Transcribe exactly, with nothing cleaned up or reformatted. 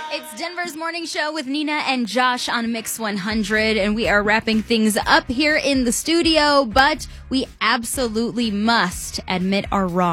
It's Denver's Morning Show with Nina and Josh on Mix one hundred, and we are wrapping things up here in the studio, but we absolutely must admit our wrong.